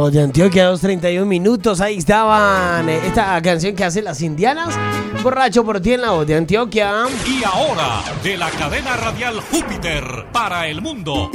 voz de Antioquia, 2:31 minutos. Ahí estaban esta canción que hacen las indianas. Borracho por ti en la voz de Antioquia. Y ahora, de la cadena radial Júpiter para el mundo.